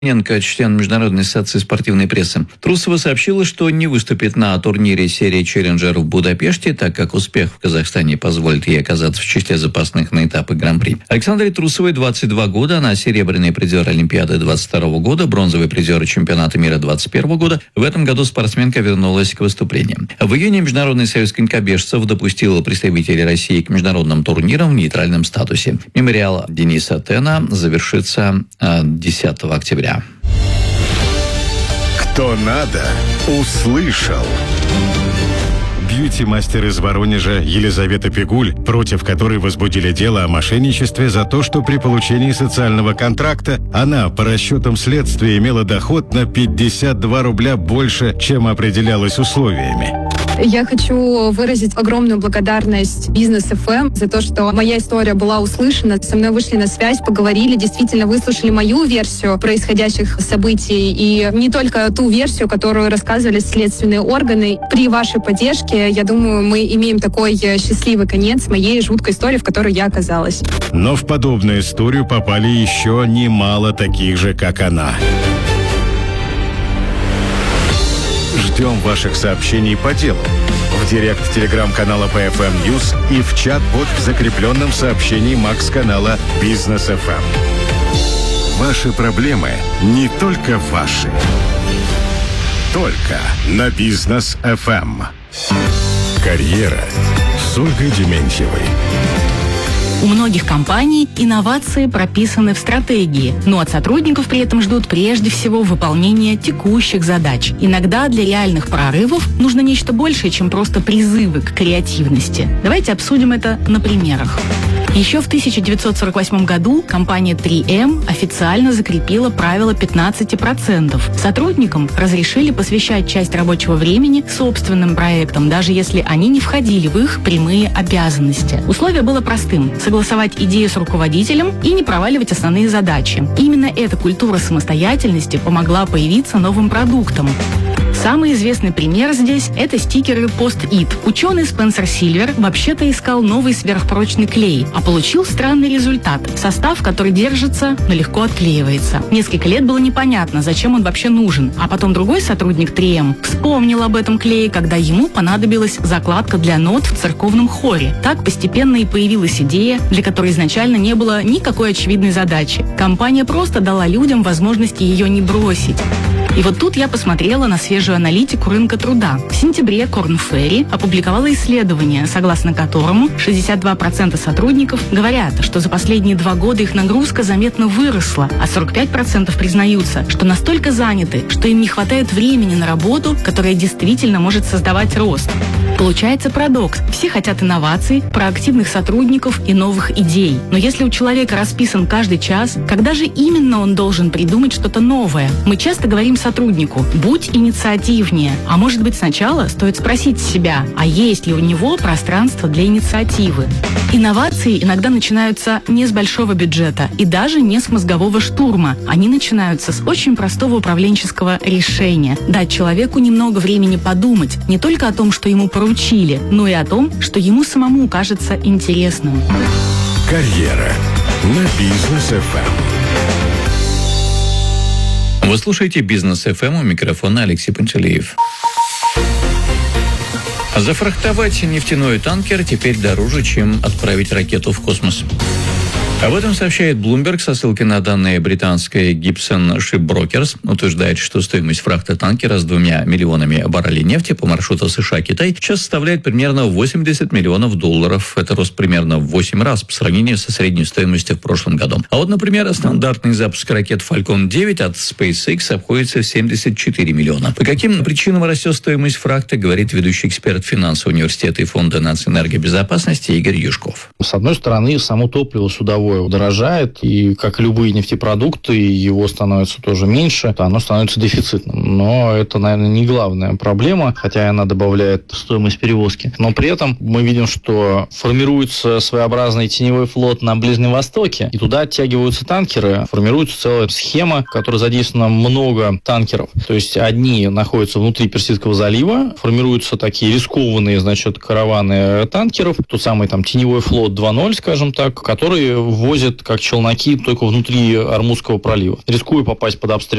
Член Международной ассоциации спортивной прессы. Трусова сообщила, что не выступит на турнире серии «Челленджер» в Будапеште, так как успех в Казахстане позволит ей оказаться в числе запасных на этапы Гран-при. Александре Трусовой 22 года, она серебряный призер Олимпиады 22 года, бронзовый призер чемпионата мира 21 года. В этом году спортсменка вернулась к выступлениям. В июне Международный союз конькобежцев допустил представителей России к международным турнирам в нейтральном статусе. Мемориал Дениса Тена завершится 10 октября. Кто надо, услышал. Бьюти-мастер из Воронежа Елизавета Пигуль, против которой возбудили дело о мошенничестве за то, что при получении социального контракта она, по расчетам следствия, имела доход на 52 рубля больше, чем определялось условиями. Я хочу выразить огромную благодарность Бизнес ФМ за то, что моя история была услышана. Со мной вышли на связь, поговорили, действительно выслушали мою версию происходящих событий и не только ту версию, которую рассказывали следственные органы. При вашей поддержке, я думаю, мы имеем такой счастливый конец моей жуткой истории, в которой я оказалась. Но в подобную историю попали еще немало таких же, как она. Ждем ваших сообщений по делу в директ телеграм-канала PFM News и в чат-бот в закрепленном сообщении Макс-канала Бизнес FM. Ваши проблемы не только ваши. Только на Бизнес FM. Карьера с Ольгой Дементьевой. У многих компаний инновации прописаны в стратегии, но от сотрудников при этом ждут прежде всего выполнения текущих задач. Иногда для реальных прорывов нужно нечто большее, чем просто призывы к креативности. Давайте обсудим это на примерах. Еще в 1948 году компания 3M официально закрепила правило 15%. Сотрудникам разрешили посвящать часть рабочего времени собственным проектам, даже если они не входили в их прямые обязанности. Условие было простым – согласовать идею с руководителем и не проваливать основные задачи. Именно эта культура самостоятельности помогла появиться новым продуктам. Самый известный пример здесь – это стикеры Post-it. Ученый Спенсер Сильвер вообще-то искал новый сверхпрочный клей, а получил странный результат – состав, который держится, но легко отклеивается. Несколько лет было непонятно, зачем он вообще нужен, а потом другой сотрудник 3M вспомнил об этом клее, когда ему понадобилась закладка для нот в церковном хоре. Так постепенно и появилась идея, для которой изначально не было никакой очевидной задачи. Компания просто дала людям возможность ее не бросить. И вот тут я посмотрела на свежую аналитику рынка труда. В сентябре Korn Ferry опубликовала исследование, согласно которому 62% сотрудников говорят, что за последние 2 года их нагрузка заметно выросла, а 45% признаются, что настолько заняты, что им не хватает времени на работу, которая действительно может создавать рост. Получается парадокс. Все хотят инноваций, проактивных сотрудников и новых идей. Но если у человека расписан каждый час, когда же именно он должен придумать что-то новое? Мы часто говорим сотруднику: будь инициативнее. А может быть, сначала стоит спросить себя, а есть ли у него пространство для инициативы? Инновации иногда начинаются не с большого бюджета и даже не с мозгового штурма. Они начинаются с очень простого управленческого решения. Дать человеку немного времени подумать не только о том, что ему поручили, но и о том, что ему самому кажется интересным. Карьера на Бизнес ФМ. Вы слушаете Бизнес ФМ, у микрофона Алексей Пантелеев. Зафрахтовать нефтяной танкер теперь дороже, чем отправить ракету в космос. Об этом сообщает Bloomberg со ссылкой на данные британской Gibson Shipbrokers. Утверждает, что стоимость фрахта танкера с 2 миллионами баррелей нефти по маршруту США-Китай сейчас составляет примерно $80 миллионов. Это рост примерно в 8 раз по сравнению со средней стоимостью в прошлом году. А вот, например, стандартный запуск ракет Falcon 9 от SpaceX обходится в $74 миллиона. По каким причинам растет стоимость фрахта, говорит ведущий эксперт финансового университета и фонда нацэнергобезопасности Игорь Юшков. С одной стороны, само топливо судовое дорожает, и, как и любые нефтепродукты, его становится тоже меньше, оно становится дефицитным. Но это, наверное, не главная проблема, хотя она добавляет стоимость перевозки. Но при этом мы видим, что формируется своеобразный теневой флот на Ближнем Востоке, и туда оттягиваются танкеры, формируется целая схема, в которой задействовано много танкеров. То есть одни находятся внутри Персидского залива, формируются такие рискованные, караваны танкеров, тот самый теневой флот 2.0, скажем так, который возят как челноки только внутри Ормузского пролива, рискуя попасть под обстрел